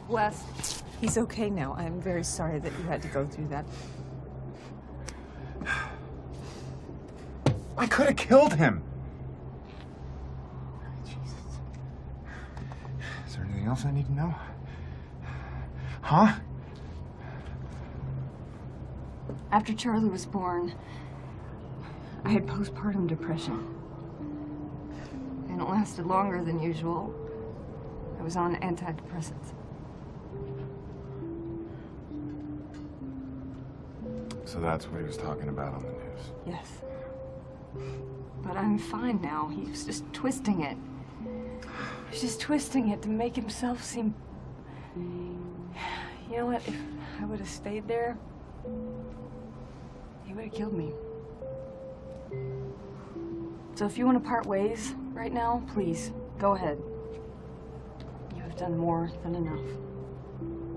Wes, he's okay now. I'm very sorry that you had to go through that. I could have killed him. Jesus. Is there anything else I need to know? Huh? After Charlie was born, I had postpartum depression. And it lasted longer than usual. I was on antidepressants. So that's what he was talking about on the news. Yes. But I'm fine now. He was just twisting it. He was just twisting it to make himself seem... You know what? If I would have stayed there, he would have killed me. So if you want to part ways right now, please, go ahead. You have done more than enough.